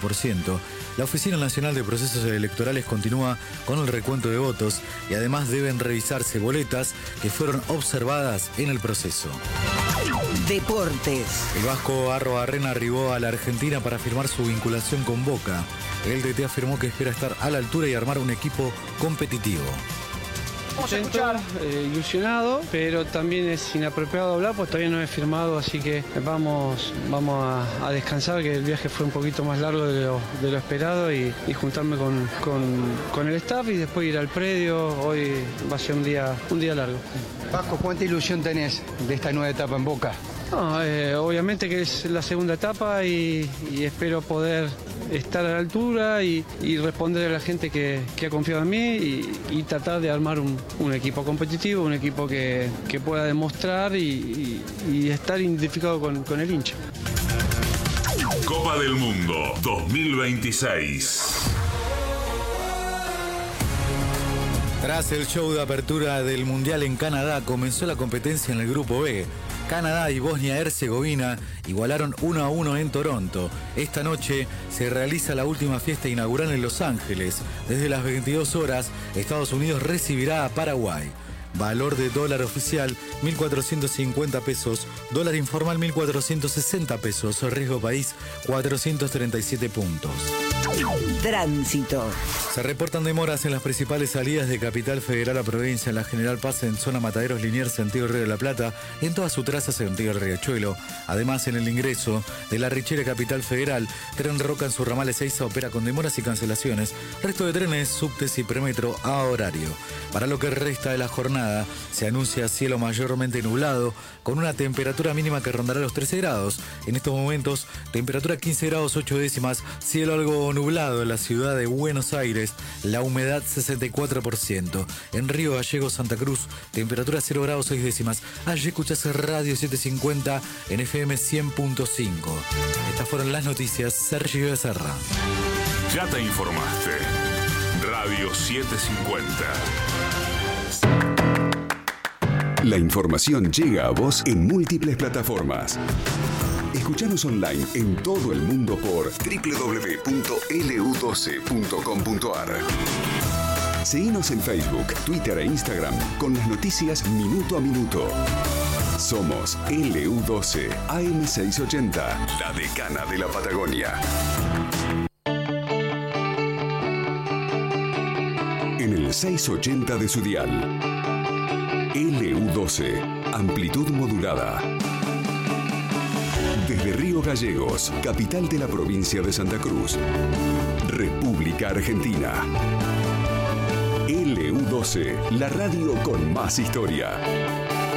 50%. La Oficina Nacional de Procesos Electorales continúa con el recuento de votos y además deben revisarse boletas que fueron observadas en el proceso. Deportes. El vasco Arrobarrena arribó a la Argentina para firmar su vinculación con Boca. El DT afirmó que espera estar a la altura y armar un equipo competitivo. Contento, ilusionado, pero también es inapropiado hablar, pues todavía no he firmado, así que vamos a descansar, que el viaje fue un poquito más largo de lo esperado y juntarme con el staff y después ir al predio. Hoy va a ser un día largo. Vasco, ¿cuánta ilusión tenés de esta nueva etapa en Boca? No, obviamente que es la segunda etapa y espero poder estar a la altura y responder a la gente que ha confiado en mí y tratar de armar un equipo competitivo, un equipo que pueda demostrar y estar identificado con el hincha. Copa del Mundo 2026. Tras el show de apertura del Mundial en Canadá, comenzó la competencia en el Grupo B. Canadá y Bosnia-Herzegovina igualaron 1-1 en Toronto. Esta noche se realiza la última fiesta inaugural en Los Ángeles. Desde las 22 horas, Estados Unidos recibirá a Paraguay. Valor de dólar oficial, 1.450 pesos. Dólar informal, 1.460 pesos. Riesgo país, 437 puntos. Tránsito. Se reportan demoras en las principales salidas de Capital Federal a provincia, en la General Paz en zona Mataderos Liniers, sentido Río de la Plata, y en todas sus trazas sentido Riachuelo. Además, en el ingreso de la Richera Capital Federal, Tren Roca en su ramal Ezeiza opera con demoras y cancelaciones. Resto de trenes, subtes y premetro a horario. Para lo que resta de la jornada, se anuncia cielo mayormente nublado, con una temperatura mínima que rondará los 13 grados. En estos momentos, temperatura 15 grados 8 décimas, cielo algo nublado en la ciudad de Buenos Aires, la humedad 64%. En Río Gallegos, Santa Cruz, temperatura 0 grados 6 décimas. Allí escuchás Radio 750 en FM 100.5. Estas fueron las noticias. Sergio Becerra. Ya te informaste. Radio 750. La información llega a vos en múltiples plataformas. Escuchanos online en todo el mundo por www.lu12.com.ar. Seguinos en Facebook, Twitter e Instagram con las noticias minuto a minuto. Somos LU12 AM680, la decana de la Patagonia. En el 680 de su dial. LU12, amplitud modulada. Desde Río Gallegos, capital de la provincia de Santa Cruz, República Argentina. LU12, la radio con más historia.